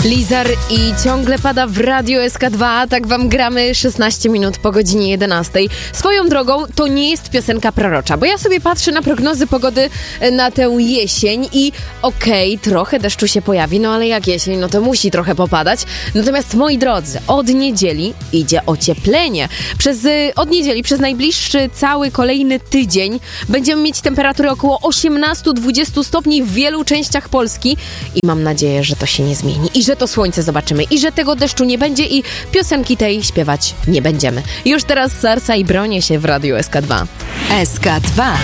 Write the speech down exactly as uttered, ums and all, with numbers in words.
Lizar i ciągle pada w Radiu S K dwa, tak wam gramy szesnaście minut po godzinie jedenastej. Swoją drogą to nie jest piosenka prorocza, bo ja sobie patrzę na prognozy pogody na tę jesień i okej, okay, trochę deszczu się pojawi, no ale jak jesień, no to musi trochę popadać. Natomiast moi drodzy, od niedzieli idzie ocieplenie. Przez, od niedzieli, przez najbliższy cały kolejny tydzień będziemy mieć temperatury około osiemnaście do dwudziestu stopni w wielu częściach Polski i mam nadzieję, że to się nie zmieni i że to słońce zobaczymy i że tego deszczu nie będzie i piosenki tej śpiewać nie będziemy. Już teraz Sarsa i bronię się w Radiu S K dwa. S K dwa.